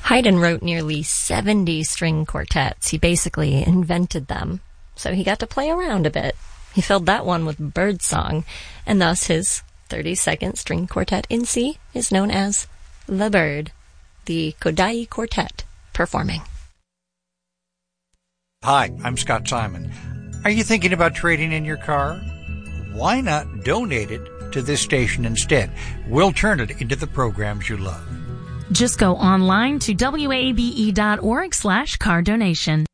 Haydn wrote nearly 70 string quartets. He basically invented them, so he got to play around a bit. He filled that one with birdsong, and thus his 32nd string quartet in C is known as The Bird, the Kodály Quartet performing. Hi, I'm Scott Simon. Are you thinking about trading in your car? Why not donate it to this station instead? We'll turn it into the programs you love. Just go online to wabe.org/car donation.